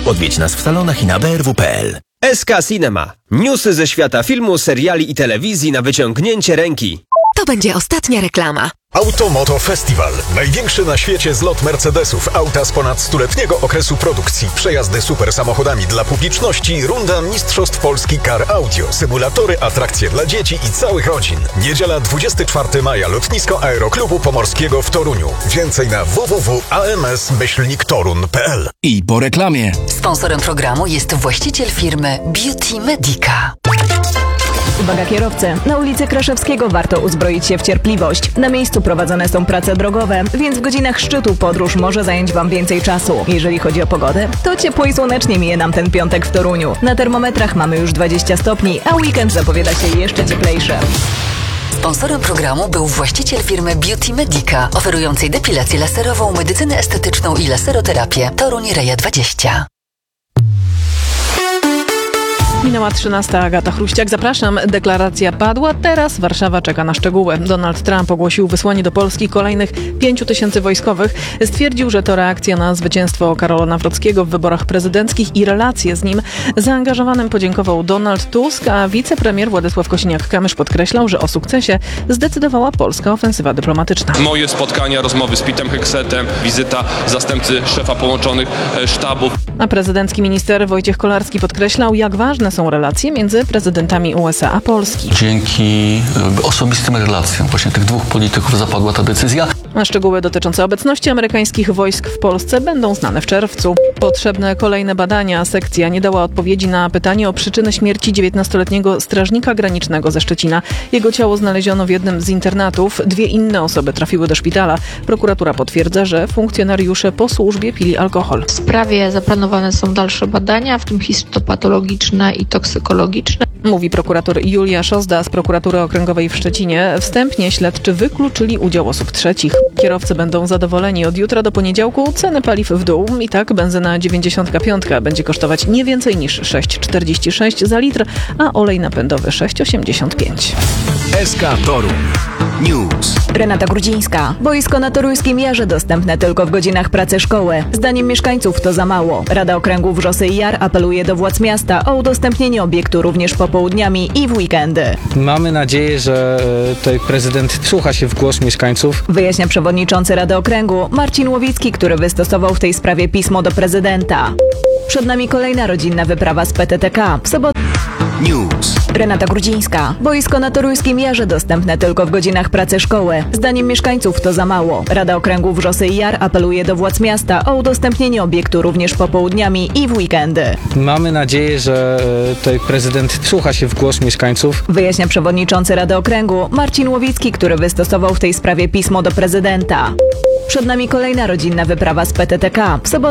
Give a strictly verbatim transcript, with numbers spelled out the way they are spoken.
Odwiedź nas w salonach i na b r w kropka p l. S K Cinema. Newsy ze świata filmu, seriali i telewizji na wyciągnięcie ręki. To będzie ostatnia reklama. Automoto Festival. Największy na świecie zlot Mercedesów. Auta z ponad stuletniego okresu produkcji. Przejazdy super samochodami dla publiczności. Runda Mistrzostw Polski Car Audio. Symulatory, atrakcje dla dzieci i całych rodzin. Niedziela dwudziestego czwartego maja. Lotnisko Aeroklubu Pomorskiego w Toruniu. Więcej na w w w kropka a m s myślnik torun kropka p l. I po reklamie. Sponsorem programu jest właściciel firmy Beauty Medica. Uwaga kierowcy, na ulicy Kraszewskiego warto uzbroić się w cierpliwość. Na miejscu prowadzone są prace drogowe, więc w godzinach szczytu podróż może zająć Wam więcej czasu. Jeżeli chodzi o pogodę, to ciepło i słonecznie mije nam ten piątek w Toruniu. Na termometrach mamy już dwadzieścia stopni, a weekend zapowiada się jeszcze cieplejszy. Sponsorem programu był właściciel firmy Beauty Medica, oferującej depilację laserową, medycynę estetyczną i laseroterapię. Toruń Reja dwadzieścia. Minęła trzynasta, Agata Chruściak. Zapraszam. Deklaracja padła. Teraz Warszawa czeka na szczegóły. Donald Trump ogłosił wysłanie do Polski kolejnych pięciu tysięcy wojskowych. Stwierdził, że to reakcja na zwycięstwo Karola Nawrockiego w wyborach prezydenckich i relacje z nim. Zaangażowanym podziękował Donald Tusk, a wicepremier Władysław Kosiniak-Kamysz podkreślał, że o sukcesie zdecydowała polska ofensywa dyplomatyczna. Moje spotkania, rozmowy z Petem Heksetem, wizyta zastępcy szefa połączonych sztabów. A prezydencki minister Wojciech Kolarski podkreślał, jak ważne są relacje między prezydentami U S A a Polski. Dzięki osobistym relacjom właśnie tych dwóch polityków zapadła ta decyzja. A szczegóły dotyczące obecności amerykańskich wojsk w Polsce będą znane w czerwcu. Potrzebne kolejne badania. Sekcja nie dała odpowiedzi na pytanie o przyczynę śmierci dziewiętnastoletniego strażnika granicznego ze Szczecina. Jego ciało znaleziono w jednym z internatów. Dwie inne osoby trafiły do szpitala. Prokuratura potwierdza, że funkcjonariusze po służbie pili alkohol. W sprawie zaplanowane są dalsze badania, w tym histopatologiczne i toksykologiczne. Mówi prokurator Julia Szozda z prokuratury okręgowej w Szczecinie. Wstępnie śledczy wykluczyli udział osób trzecich. Kierowcy będą zadowoleni. Od jutra do poniedziałku ceny paliw w dół. I tak benzyna dziewięćdziesiątka piątka będzie kosztować nie więcej niż sześć czterdzieści sześć za litr, a olej napędowy sześć osiemdziesiąt pięć. S K Toruń. News. Renata Grudzińska. Boisko na Toruńskim Jarze dostępne tylko w godzinach pracy szkoły. Zdaniem mieszkańców to za mało. Rada Okręgu Wrzosy i Jar apeluje do władz miasta o udostępnienie obiektu również popołudniami i w weekendy. Mamy nadzieję, że tutaj prezydent wsłucha się w głos mieszkańców. Wyjaśnia przewodniczący Rady Okręgu Marcin Łowicki, który wystosował w tej sprawie pismo do prezydenta. Przed nami kolejna rodzinna wyprawa z P T T K. W sobotę News. Renata Grudzińska. Boisko na Toruńskim Jarze dostępne tylko w godzinach pracy szkoły. Zdaniem mieszkańców to za mało. Rada Okręgu Wrzosy i Jar apeluje do władz miasta o udostępnienie obiektu również popołudniami i w weekendy. Mamy nadzieję, że tutaj prezydent wsłucha się w głos mieszkańców. Wyjaśnia przewodniczący Rady Okręgu Marcin Łowicki, który wystosował w tej sprawie pismo do prezydenta. Przed nami kolejna rodzinna wyprawa z P T T K. W sobotę